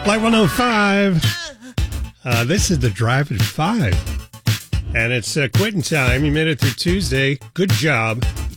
Flight 105. This is the Drive at 5. And it's quitting time. You made it through Tuesday. Good job.